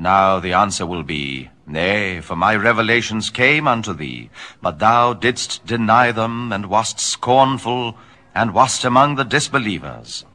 Now the answer will be, Nay, for my revelations came unto thee, but thou didst deny them, and wast scornful, and wast among the disbelievers.